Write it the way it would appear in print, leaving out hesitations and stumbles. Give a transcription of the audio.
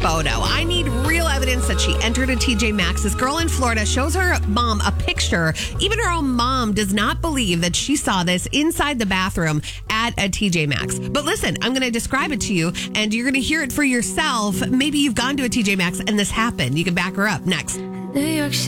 photo. I need real evidence that she entered a TJ Maxx. This girl in Florida shows her mom a picture. Even her own mom does not believe that she saw this inside the bathroom at a TJ Maxx. But listen, I'm going to describe it to you, and you're going to hear it for yourself. Maybe you've gone to a TJ Maxx and this happened. You can back her up next. New York